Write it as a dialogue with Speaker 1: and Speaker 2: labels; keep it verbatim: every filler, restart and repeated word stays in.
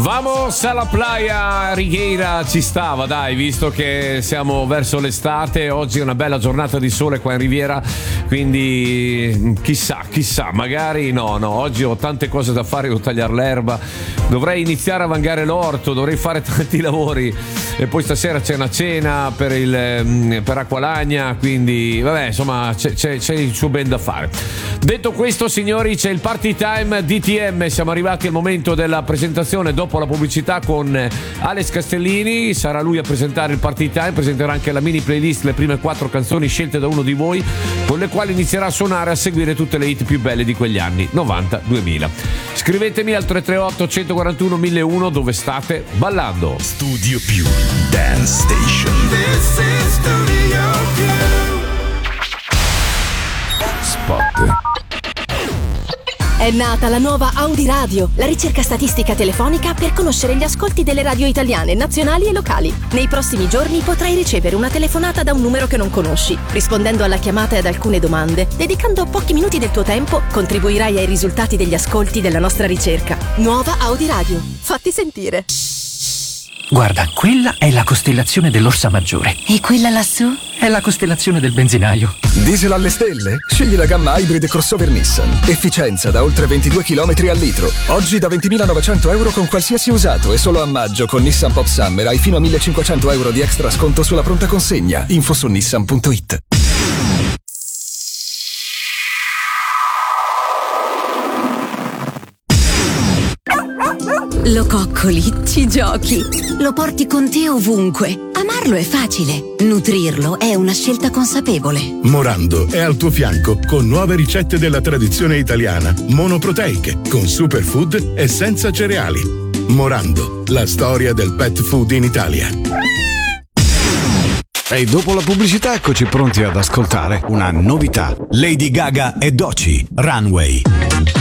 Speaker 1: Vamos alla playa, Righeira ci stava, dai, visto che siamo verso l'estate. Oggi è una bella giornata di sole qua in Riviera, quindi chissà, chissà, magari no, no, oggi ho tante cose da fare, devo tagliare l'erba, dovrei iniziare a vangare l'orto, dovrei fare tanti lavori e poi stasera c'è una cena per il per Acqualagna, quindi vabbè, insomma c'è, c'è, c'è il suo ben da fare. Detto questo, signori, c'è il Party Time D T M, siamo arrivati al momento della presentazione dopo la pubblicità con Alex Castellini. Sarà lui a presentare il Party Time, presenterà anche la mini playlist, le prime quattro canzoni scelte da uno di voi, con le quali inizierà a suonare, a seguire tutte le hit più belle di quegli anni novanta duemila. Scrivetemi al tre tre otto uno quattro uno uno zero uno dove state ballando.
Speaker 2: Studio Più Dance Station.
Speaker 3: This is Studio Più.
Speaker 2: Spot.
Speaker 4: È nata la nuova Audi Radio, la ricerca statistica telefonica per conoscere gli ascolti delle radio italiane, nazionali e locali. Nei prossimi giorni potrai ricevere una telefonata da un numero che non conosci. Rispondendo alla chiamata e ad alcune domande, dedicando pochi minuti del tuo tempo, contribuirai ai risultati degli ascolti della nostra ricerca. Nuova Audi Radio. Fatti sentire.
Speaker 5: Guarda, quella è la costellazione dell'Orsa Maggiore.
Speaker 6: E quella lassù?
Speaker 5: È la costellazione del benzinaio.
Speaker 7: Diesel alle stelle? Scegli la gamma Hybrid crossover Nissan. Efficienza da oltre ventidue chilometri al litro. Oggi da ventimilanovecento euro con qualsiasi usato e solo a maggio con Nissan Pop Summer hai fino a millecinquecento euro di extra sconto sulla pronta consegna. Info su nissan punto it.
Speaker 6: Lo coccoli, ci giochi, lo porti con te ovunque. Amarlo è facile, nutrirlo è una scelta consapevole.
Speaker 8: Morando è al tuo fianco con nuove ricette della tradizione italiana, monoproteiche, con superfood e senza cereali. Morando, la storia del pet food in Italia.
Speaker 9: E dopo la pubblicità eccoci pronti ad ascoltare una novità.
Speaker 2: Lady Gaga e Doechii, Runway.